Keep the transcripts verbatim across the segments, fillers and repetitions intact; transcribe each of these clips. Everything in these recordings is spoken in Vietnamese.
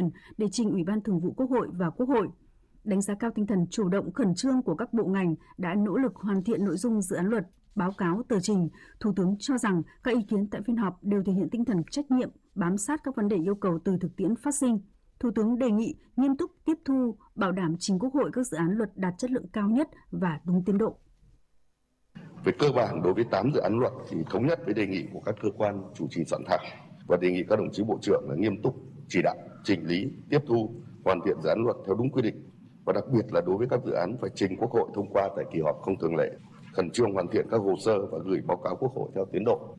phần để trình Ủy ban Thường vụ Quốc hội và Quốc hội. Đánh giá cao tinh thần chủ động khẩn trương của các bộ ngành đã nỗ lực hoàn thiện nội dung dự án luật, báo cáo tờ trình, Thủ tướng cho rằng các ý kiến tại phiên họp đều thể hiện tinh thần trách nhiệm, bám sát các vấn đề yêu cầu từ thực tiễn phát sinh. Thủ tướng đề nghị nghiêm túc tiếp thu, bảo đảm trình Quốc hội các dự án luật đạt chất lượng cao nhất và đúng tiến độ. Về cơ bản, đối với tám dự án luật thì thống nhất với đề nghị của các cơ quan chủ trì soạn thảo và đề nghị các đồng chí bộ trưởng là nghiêm túc chỉ đạo, chỉnh lý, tiếp thu, hoàn thiện dự án luật theo đúng quy định, và đặc biệt là đối với các dự án phải trình Quốc hội thông qua tại kỳ họp không thường lệ, khẩn trương hoàn thiện các hồ sơ và gửi báo cáo Quốc hội theo tiến độ.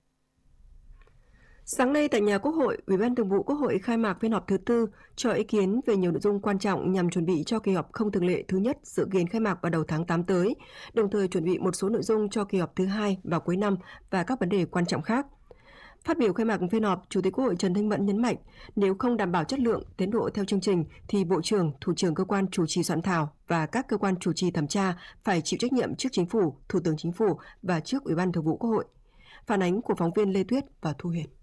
Sáng nay tại nhà Quốc hội, Ủy ban Thường vụ Quốc hội khai mạc phiên họp thứ tư cho ý kiến về nhiều nội dung quan trọng nhằm chuẩn bị cho kỳ họp không thường lệ thứ nhất dự kiến khai mạc vào đầu tháng tám tới, đồng thời chuẩn bị một số nội dung cho kỳ họp thứ hai vào cuối năm và các vấn đề quan trọng khác. Phát biểu khai mạc phiên họp, Chủ tịch Quốc hội Trần Thanh Mẫn nhấn mạnh, nếu không đảm bảo chất lượng, tiến độ theo chương trình thì Bộ trưởng, Thủ trưởng cơ quan chủ trì soạn thảo và các cơ quan chủ trì thẩm tra phải chịu trách nhiệm trước Chính phủ, Thủ tướng Chính phủ và trước Ủy ban Thường vụ Quốc hội. Phản ánh của phóng viên Lê Tuyết và Thu Huyền.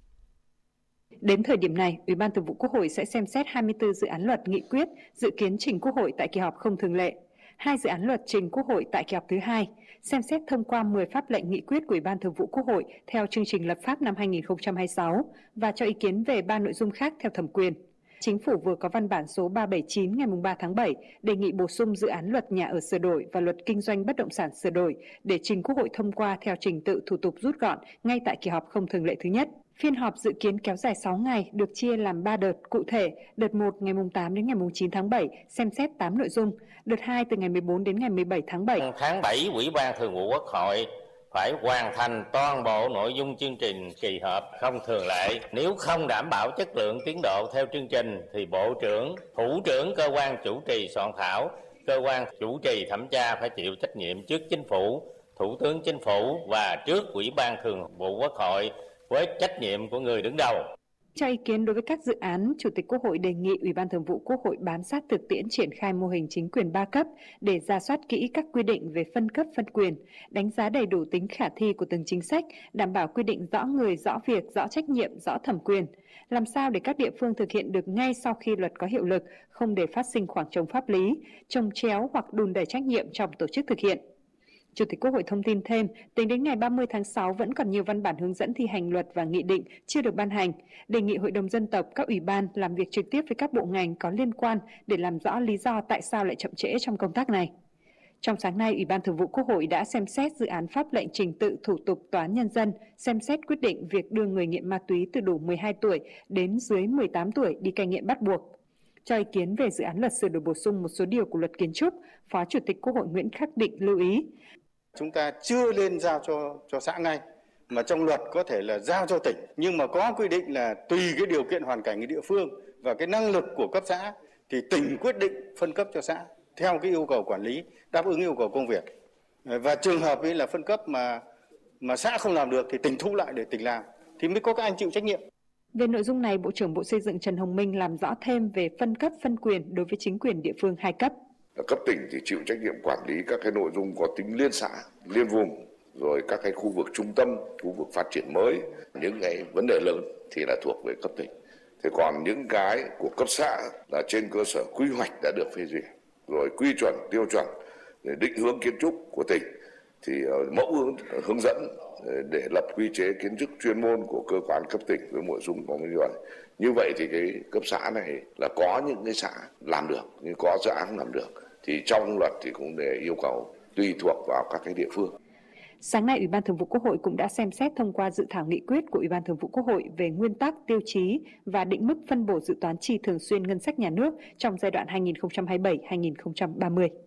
Đến thời điểm này, Ủy ban Thường vụ Quốc hội sẽ xem xét hai mươi tư dự án luật nghị quyết dự kiến trình Quốc hội tại kỳ họp không thường lệ, hai dự án luật trình Quốc hội tại kỳ họp thứ hai, xem xét thông qua mười pháp lệnh nghị quyết của Ủy ban Thường vụ Quốc hội theo chương trình lập pháp năm hai nghìn không trăm hai mươi sáu và cho ý kiến về ba nội dung khác theo thẩm quyền. Chính phủ vừa có văn bản số ba trăm bảy mươi chín ngày ba tháng bảy đề nghị bổ sung dự án luật nhà ở sửa đổi và luật kinh doanh bất động sản sửa đổi để trình Quốc hội thông qua theo trình tự thủ tục rút gọn ngay tại kỳ họp không thường lệ thứ nhất. Phiên họp dự kiến kéo dài sáu ngày, được chia làm ba đợt cụ thể. Đợt một ngày tám đến ngày chín tháng bảy xem xét tám nội dung, đợt hai từ ngày mười bốn đến ngày mười bảy tháng bảy. Tháng bảy, Ủy ban Thường vụ Quốc hội phải hoàn thành toàn bộ nội dung chương trình kỳ họp không thường lệ. Nếu không đảm bảo chất lượng tiến độ theo chương trình thì Bộ trưởng, Thủ trưởng cơ quan chủ trì soạn thảo, cơ quan chủ trì thẩm tra phải chịu trách nhiệm trước Chính phủ, Thủ tướng Chính phủ và trước Ủy ban Thường vụ Quốc hội với trách nhiệm của người đứng đầu. Cho ý kiến đối với các dự án, Chủ tịch Quốc hội đề nghị Ủy ban Thường vụ Quốc hội bám sát thực tiễn triển khai mô hình chính quyền ba cấp để rà soát kỹ các quy định về phân cấp phân quyền, đánh giá đầy đủ tính khả thi của từng chính sách, đảm bảo quy định rõ người, rõ việc, rõ trách nhiệm, rõ thẩm quyền, làm sao để các địa phương thực hiện được ngay sau khi luật có hiệu lực, không để phát sinh khoảng trống pháp lý, chồng chéo hoặc đùn đẩy trách nhiệm trong tổ chức thực hiện. Chủ tịch Quốc hội thông tin thêm, tính đến ngày ba mươi tháng sáu vẫn còn nhiều văn bản hướng dẫn thi hành luật và nghị định chưa được ban hành, đề nghị Hội đồng Dân tộc, các ủy ban làm việc trực tiếp với các bộ ngành có liên quan để làm rõ lý do tại sao lại chậm trễ trong công tác này. Trong sáng nay, Ủy ban Thường vụ Quốc hội đã xem xét dự án pháp lệnh trình tự thủ tục Tòa án Nhân dân, xem xét quyết định việc đưa người nghiện ma túy từ đủ mười hai tuổi đến dưới mười tám tuổi đi cai nghiện bắt buộc. Cho ý kiến về dự án luật sửa đổi bổ sung một số điều của luật kiến trúc, Phó Chủ tịch Quốc hội Nguyễn Khắc Định lưu ý. Chúng ta chưa lên giao cho cho xã ngay, mà trong luật có thể là giao cho tỉnh, nhưng mà có quy định là tùy cái điều kiện hoàn cảnh của địa phương và cái năng lực của cấp xã thì tỉnh quyết định phân cấp cho xã theo cái yêu cầu quản lý, đáp ứng yêu cầu công việc. Và trường hợp ấy là phân cấp mà mà xã không làm được thì tỉnh thu lại để tỉnh làm thì mới có các anh chịu trách nhiệm. Về nội dung này, Bộ trưởng Bộ Xây dựng Trần Hồng Minh làm rõ thêm về phân cấp phân quyền đối với chính quyền địa phương hai cấp. Ở cấp tỉnh thì chịu trách nhiệm quản lý các cái nội dung có tính liên xã, liên vùng, rồi các cái khu vực trung tâm, khu vực phát triển mới, những cái vấn đề lớn thì là thuộc về cấp tỉnh. Thế còn những cái của cấp xã là trên cơ sở quy hoạch đã được phê duyệt, rồi quy chuẩn, tiêu chuẩn để định hướng kiến trúc của tỉnh thì mẫu hướng, hướng dẫn để lập quy chế kiến trúc chuyên môn của cơ quan cấp tỉnh với nội dung có như vậy. Như vậy thì cái cấp xã này là có những cái xã làm được, nhưng có xã không làm được. Thì trong luật thì cũng để yêu cầu tùy thuộc vào các cái địa phương. Sáng nay, Ủy ban Thường vụ Quốc hội cũng đã xem xét thông qua dự thảo nghị quyết của Ủy ban Thường vụ Quốc hội về nguyên tắc, tiêu chí và định mức phân bổ dự toán chi thường xuyên ngân sách nhà nước trong giai đoạn hai nghìn không trăm hai mươi bảy đến hai nghìn không trăm ba mươi.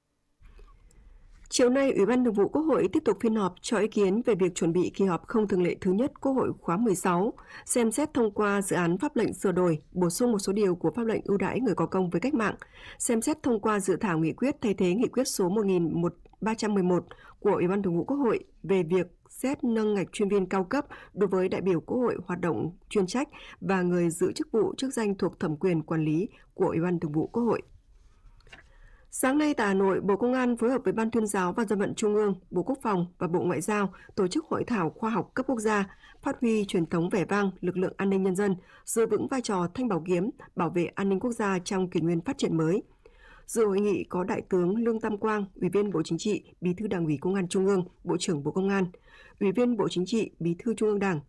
Chiều nay, Ủy ban Thường vụ Quốc hội tiếp tục phiên họp cho ý kiến về việc chuẩn bị kỳ họp không thường lệ thứ nhất Quốc hội khóa mười sáu, xem xét thông qua dự án pháp lệnh sửa đổi, bổ sung một số điều của pháp lệnh ưu đãi người có công với cách mạng, xem xét thông qua dự thảo nghị quyết thay thế nghị quyết số một nghìn ba trăm mười một của Ủy ban Thường vụ Quốc hội về việc xét nâng ngạch chuyên viên cao cấp đối với đại biểu Quốc hội hoạt động chuyên trách và người giữ chức vụ chức danh thuộc thẩm quyền quản lý của Ủy ban Thường vụ Quốc hội. Sáng nay tại Hà Nội, Bộ Công an phối hợp với Ban Tuyên giáo và Dân vận Trung ương, Bộ Quốc phòng và Bộ Ngoại giao tổ chức hội thảo khoa học cấp quốc gia, phát huy truyền thống vẻ vang lực lượng an ninh nhân dân, giữ vững vai trò thanh bảo kiếm, bảo vệ an ninh quốc gia trong kỷ nguyên phát triển mới. Dự hội nghị có Đại tướng Lương Tam Quang, Ủy viên Bộ Chính trị, Bí thư Đảng ủy Công an Trung ương, Bộ trưởng Bộ Công an, Ủy viên Bộ Chính trị, Bí thư Trung ương Đảng,